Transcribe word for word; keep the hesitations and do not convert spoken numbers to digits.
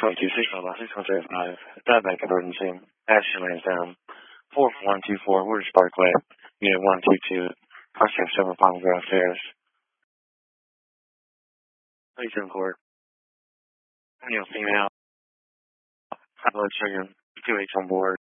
twenty-two, six one five, six one three five. Diabetic emergency. Action lanes down. four four one two four, Woodridge Parkway. Unit one two two. Crossing seven Palm Grove Stairs. twenty-seven court. Male female. High blood sugar. Two H on board.